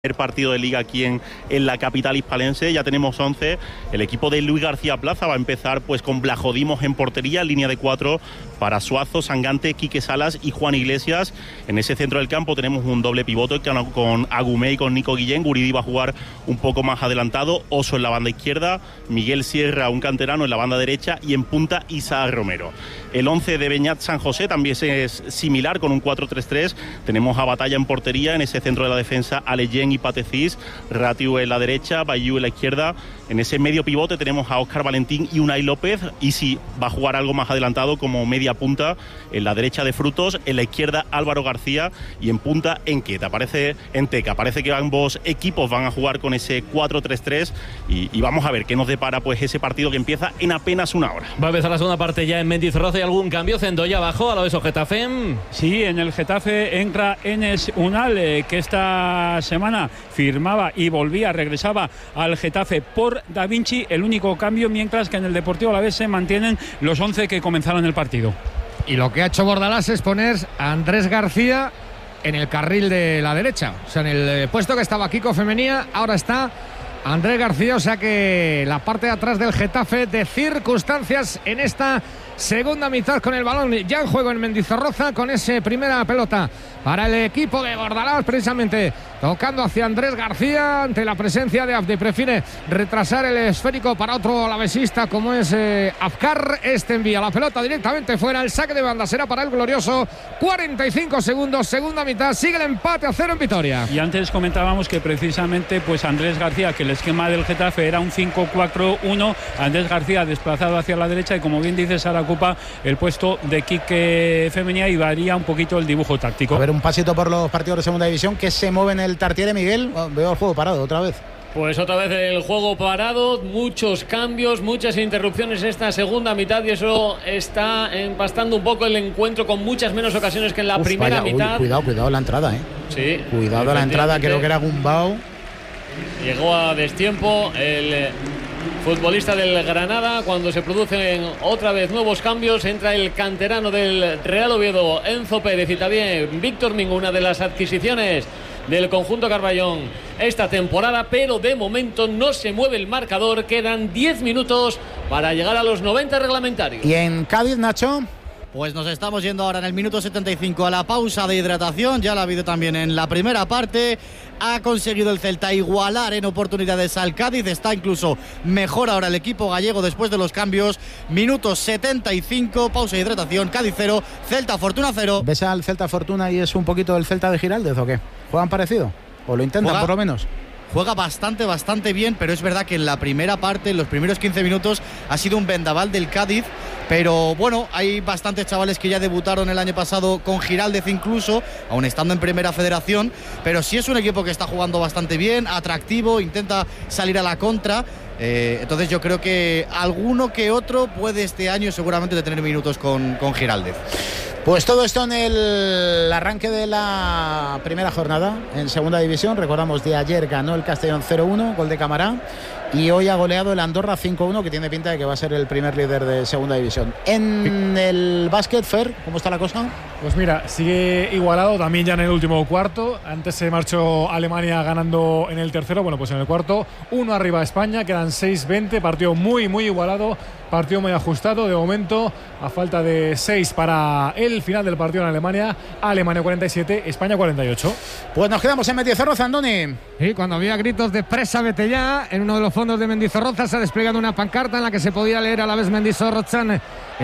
El partido de Liga aquí en la capital hispalense, ya tenemos 11. El equipo de Luis García Plaza va a empezar pues con Blajodimos en portería, línea de 4 para Suazo, Sangante, Quique Salas y Juan Iglesias. En ese centro del campo tenemos un doble pivote con Agumé y con Nico Guillén. Guridi va a jugar un poco más adelantado, Oso en la banda izquierda, Miguel Sierra, un canterano, en la banda derecha y en punta Isaac Romero. El 11 de Beñat San José también es similar con un 4-3-3. Tenemos a Batalla en portería, en ese centro de la defensa Aleyen y Patecís, Ratiu en la derecha, Bayú en la izquierda. En ese medio pivote tenemos a Óscar Valentín y Unai López. Isi va a jugar algo más adelantado como media punta, en la derecha de Frutos, en la izquierda Álvaro García y en punta Enqueta. Parece que ambos equipos van a jugar con ese 4-3-3 y vamos a ver qué nos depara pues ese partido que empieza en apenas una hora. Va a empezar la segunda parte ya en Mendizorroza. ¿Hay algún cambio? Zendoya abajo, a la vez o Getafe. Sí, en el Getafe entra Enes Unal, que esta semana firmaba y regresaba al Getafe por Da Vinci, el único cambio, mientras que en el Deportivo Alavés se mantienen los 11 que comenzaron el partido. Y lo que ha hecho Bordalás es poner a Andrés García en el carril de la derecha, o sea, en el puesto que estaba Kiko Femenía, ahora está Andrés García, o sea que la parte de atrás del Getafe de circunstancias en esta segunda mitad, con el balón ya en juego en Mendizorroza, con esa primera pelota para el equipo de Bordalás, precisamente tocando hacia Andrés García ante la presencia de Abde. Prefiere retrasar el esférico para otro alavesista como es Afkar. Este envía la pelota directamente fuera. El saque de banda será para el glorioso. 45 segundos, segunda mitad, sigue el empate a 0 en Vitoria. Y antes comentábamos que precisamente pues Andrés García, que el esquema del Getafe era un 5-4-1, Andrés García desplazado hacia la derecha y, como bien dices, ahora ocupa el puesto de Quique Femenía y varía un poquito el dibujo táctico. A ver, un pasito por los partidos de segunda división que se mueven el Tartiere. Miguel, veo el juego parado otra vez. Pues otra vez el juego parado, muchos cambios, muchas interrupciones en esta segunda mitad, y eso está empastando un poco el encuentro, con muchas menos ocasiones que en la primera mitad. Cuidado la entrada, Sí. Cuidado la entrada, creo que era Gumbau. Llegó a destiempo el futbolista del Granada. Cuando se producen otra vez nuevos cambios, entra el canterano del Real Oviedo, Enzo Pérez, y también Víctor Mingo, una de las adquisiciones del conjunto Carballón esta temporada, pero de momento no se mueve el marcador. Quedan 10 minutos para llegar a los 90 reglamentarios. ¿Y en Cádiz, Nacho? Pues nos estamos yendo ahora en el minuto 75 a la pausa de hidratación. Ya la ha habido también en la primera parte. Ha conseguido el Celta igualar en oportunidades al Cádiz. Está incluso mejor ahora el equipo gallego después de los cambios. Minuto 75, pausa de hidratación. Cádiz 0, Celta Fortuna 0. ¿Ves al Celta Fortuna y es un poquito el Celta de Giraldez o qué? ¿Juegan parecido? ¿O lo intentan por lo menos? Juega bastante bien, pero es verdad que en la primera parte, en los primeros 15 minutos, ha sido un vendaval del Cádiz. Pero bueno, hay bastantes chavales que ya debutaron el año pasado con Giraldez incluso, aún estando en Primera Federación. Pero sí es un equipo que está jugando bastante bien, atractivo, intenta salir a la contra. Entonces yo creo que alguno que otro puede este año seguramente de tener minutos con Giraldez. Pues todo esto en el arranque de la primera jornada en segunda división. Recordamos, de ayer ganó el Castellón 0-1, gol de Camará, y hoy ha goleado el Andorra 5-1, que tiene pinta de que va a ser el primer líder de segunda división. En el básquet, Fer, ¿cómo está la cosa? Pues mira, sigue igualado también ya en el último cuarto. Antes se marchó Alemania ganando en el tercero. Bueno, pues en el cuarto, 1 arriba España, quedan 6-20, partido muy igualado, partido muy ajustado de momento, a falta de 6 para el final del partido en Alemania. Alemania 47, España 48. Pues nos quedamos en Mendizorroza, Andoni. Y cuando había gritos de presa, vete ya, en uno de los fondos de Mendizorroza se ha desplegado una pancarta en la que se podía leer a la vez Mendizorrotzan,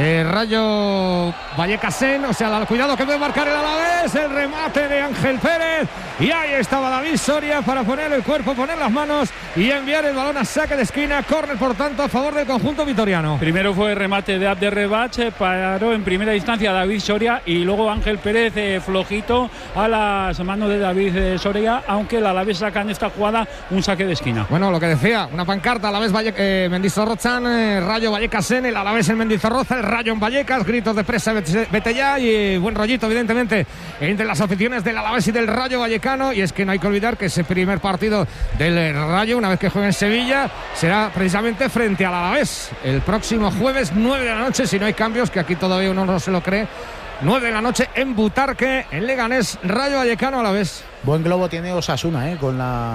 Rayo Vallecasén, o sea, cuidado que puede marcar el Alavés, el remate de Ángel Pérez, y ahí estaba David Soria para poner el cuerpo, poner las manos y enviar el balón a saque de esquina, córner por tanto a favor del conjunto vitoriano. Primero fue el remate de Abder Rebach, paró en primera instancia David Soria, y luego Ángel Pérez flojito a las manos de David Soria, aunque el Alavés saca en esta jugada un saque de esquina. Bueno, lo que decía, una pancarta, Alavés Mendizorrotzan, Rayo Vallecasén, el Alavés en Mendizorroza, el Rayo en Vallecas, gritos de presa, vete ya, y buen rollito evidentemente entre las aficiones del Alavés y del Rayo Vallecano. Y es que no hay que olvidar que ese primer partido del Rayo, una vez que juegue en Sevilla, será precisamente frente al Alavés el próximo jueves 9 de la noche, si no hay cambios, que aquí todavía uno no se lo cree, 9 de la noche en Butarque, en Leganés, Rayo Vallecano a la vez. Buen globo tiene Osasuna, con la